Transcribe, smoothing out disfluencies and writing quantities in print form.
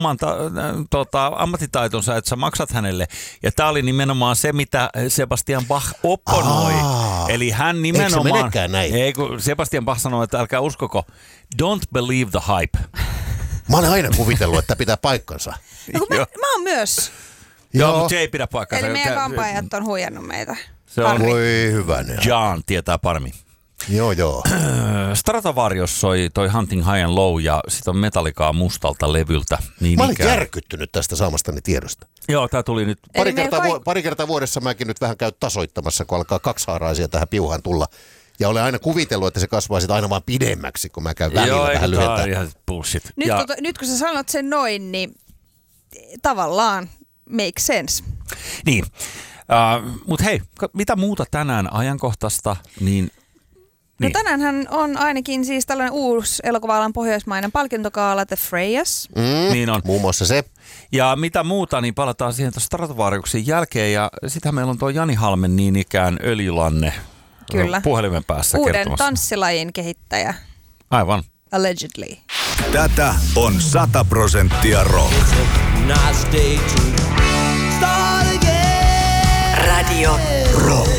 ammattitaitonsa, että sä maksat hänelle. Ja tää oli nimenomaan se, mitä Sebastian Bach opponoi. Eli hän nimenomaan... Eikö se menekään näin? Ei, kun Sebastian Bach sanoi, että älkää uskoko. Don't believe the hype. Mä olen aina kuvitellut, että pitää paikkansa. No, mä oon myös. Joo, mutta se ei pidä paikkansa. Eli meidän kampaajat on huijannut meitä. Se on Voi hyvänen. John tietää paremmin. Joo. Stratovarius soi toi Hunting High and Low ja sit on Metallicaa mustalta levyltä. Niin mä olin järkyttynyt tästä saamastani tiedosta. Joo, tää tuli nyt. Pari kertaa vuodessa mäkin nyt vähän käyn tasoittamassa, kun alkaa kaksihaaraisia tähän piuhaan tulla. Ja olen aina kuvitellut, että se kasvaa sitten aina vaan pidemmäksi, kun mä käyn välillä vähän lyhentää. Joo, ihan bullshit. Nyt kun sä sanot sen noin, niin tavallaan make sense. Niin. Mutta hei, mitä muuta tänään ajankohtaista, niin... No tänäänhän on ainakin siis tällainen uusi elokuva-alan pohjoismainen palkintokaala The Freyas. Niin on. Muun muassa se. Ja mitä muuta, niin palataan siihen Stratovariuksen jälkeen. Ja sitähän meillä on tuo Jani Halmen niin ikään öljylanne. Kyllä. Puhelimen päässä uuden kertomassa. Tanssilajin kehittäjä. Aivan. Allegedly. Tätä on 100% rock. Radio Rock.